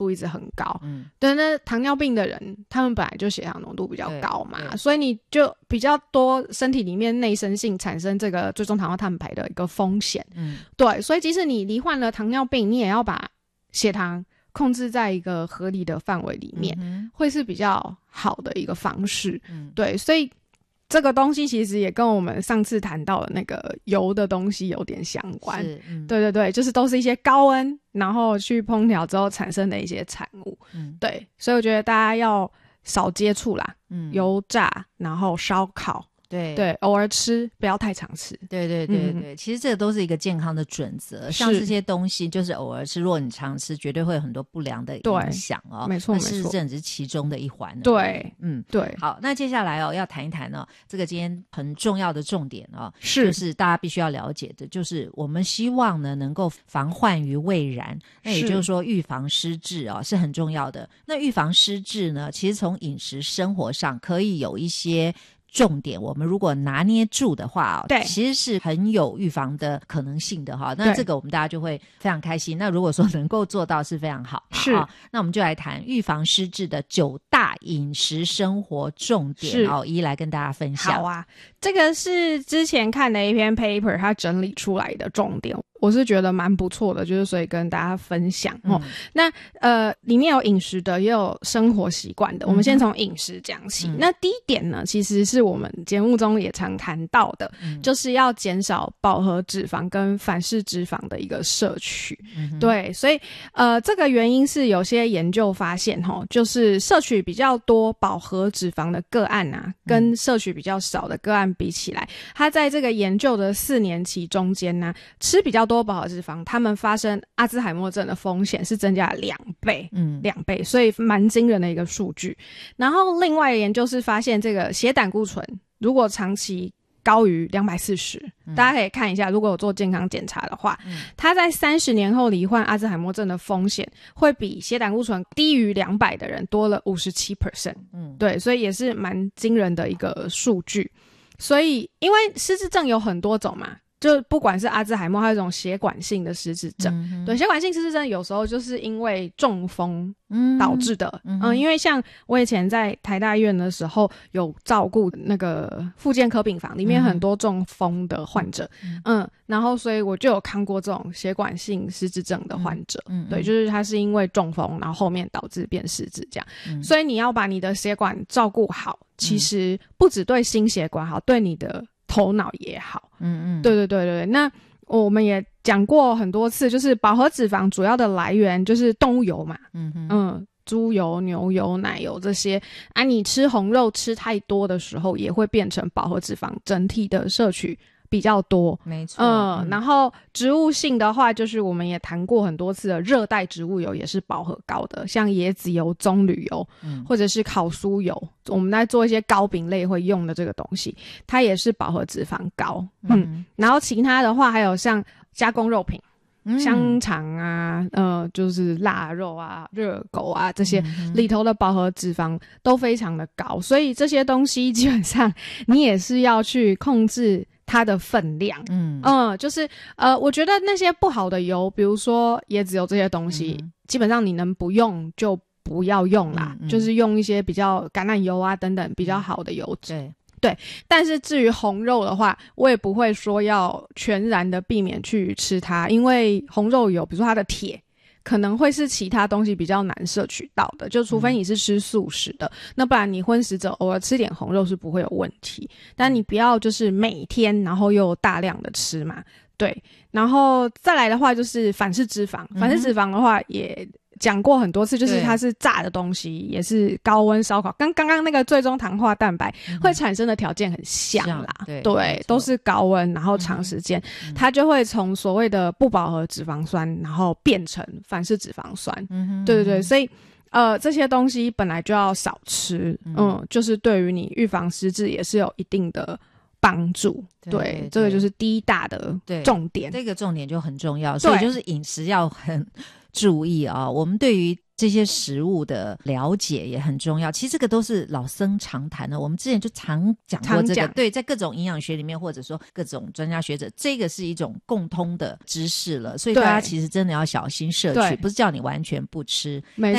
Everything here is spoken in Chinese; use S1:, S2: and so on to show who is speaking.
S1: 度一直很高。对，那糖尿病的人他们本来就血糖浓度比较高嘛，所以你就比较多身体里面内生性产生这个最终糖化碳排的一个风险。对，所以即使你罹患了糖尿病，你也要把血糖控制在一个合理的范围里面，会是比较好的一个方式。对，所以这个东西其实也跟我们上次谈到的那个油的东西有点相关。对对对，就是都是一些高温然后去烹调之后产生的一些产物。对，所以我觉得大家要少接触啦，油炸然后烧烤，对，偶尔吃，不要太常吃。
S2: 对对对对，其实这个都是一个健康的准则。像这些东西就是偶尔吃，如果你常吃，绝对会有很多不良的影响哦。
S1: 没错没错，
S2: 事实证只是其中的一环。
S1: 对，对。
S2: 好，那接下来要谈一谈这个今天很重要的重点
S1: 就是
S2: 大家必须要了解的，就是我们希望呢能够防患于未然。那也就是说，预防失智是很重要的。那预防失智呢，其实从饮食生活上可以有一些重点，我们如果拿捏住的话
S1: 对，
S2: 其实是很有预防的可能性的那这个我们大家就会非常开心。那如果说能够做到是非常好。
S1: 是
S2: 那我们就来谈预防失智的9大饮食生活重点一一来跟大家分享。
S1: 好啊，这个是之前看的一篇 paper 它整理出来的重点，我是觉得蛮不错的，就是所以跟大家分享那里面有饮食的也有生活习惯的，我们先从饮食讲起。那第一点呢，其实是我们节目中也常谈到的，就是要减少饱和脂肪跟反式脂肪的一个摄取。对，所以这个原因是有些研究发现就是摄取比较多饱和脂肪的个案啊，跟摄取比较少的个案比起来，它在这个研究的4年期中间呢，吃比较多饱和脂肪，他们发生阿兹海默症的风险是增加了2倍，2倍，所以蛮惊人的一个数据。然后另外的研究是发现这个血胆固醇如果长期高于240，大家可以看一下，如果有做健康检查的话，他在30年后罹患阿兹海默症的风险会比血胆固醇低于200的人多了 57%。对，所以也是蛮惊人的一个数据。所以因为失智症有很多种嘛，就不管是阿兹海默还有一种血管性的失智症。对，血管性失智症有时候就是因为中风导致的。因为像我以前在台大医院的时候有照顾那个复健科病房，里面很多中风的患者。然后所以我就有看过这种血管性失智症的患者。对，就是他是因为中风然后后面导致变失智这样。所以你要把你的血管照顾好，其实不只对心血管好，对你的头脑也好。对对对对。那我们也讲过很多次，就是饱和脂肪主要的来源就是动物油嘛。猪油、牛油、奶油这些啊，你吃红肉吃太多的时候也会变成饱和脂肪，整体的摄取比较多。
S2: 没错。
S1: 然后植物性的话，就是我们也谈过很多次的热带植物油也是饱和高的，像椰子油、棕榈油，或者是烤酥油，我们在做一些糕饼类会用的这个东西，它也是饱和脂肪高。然后其他的话还有像加工肉品，香肠啊，就是腊肉啊、热狗啊，这些里头的饱和脂肪都非常的高，所以这些东西基本上你也是要去控制它的分量。就是我觉得那些不好的油，比如说椰子油这些东西，基本上你能不用就不要用啦，就是用一些比较橄榄油啊等等比较好的油脂。对，但是至于红肉的话，我也不会说要全然的避免去吃它，因为红肉油比如说它的铁可能会是其他东西比较难摄取到的，就除非你是吃素食的，那不然你荤食者偶尔吃点红肉是不会有问题，但你不要就是每天然后又大量的吃嘛。对，然后再来的话就是反式脂肪，反式脂肪的话也讲过很多次，就是它是炸的东西，也是高温烧烤，跟刚刚那个最终糖化蛋白会产生的条件很像啦。对，都是高温，然后长时间，它就会从所谓的不饱和脂肪酸，然后变成反式脂肪酸。对对对，所以这些东西本来就要少吃。就是对于你预防失智也是有一定的帮助。对，这个就是第一大的重点。
S2: 这个重点就很重要，所以就是饮食要很注意我们对于这些食物的了解也很重要，其实这个都是老生常谈的，我们之前就常讲过这个。对，在各种营养学里面或者说各种专家学者，这个是一种共通的知识了，所以大家其实真的要小心摄取，不是叫你完全不吃，